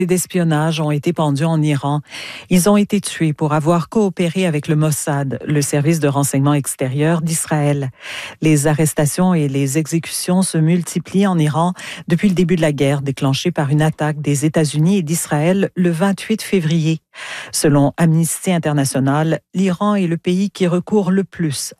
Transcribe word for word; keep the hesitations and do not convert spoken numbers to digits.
d'espionnage ont été pendus en Iran. Ils ont été tués pour avoir coopéré avec le Mossad, le service de renseignement extérieur d'Israël. Les arrestations et les exécutions se multiplient en Iran depuis le début de la guerre déclenchée par une attaque des États-Unis et d'Israël le vingt-huit février. Selon Amnesty International, l'Iran est le pays qui recourt le plus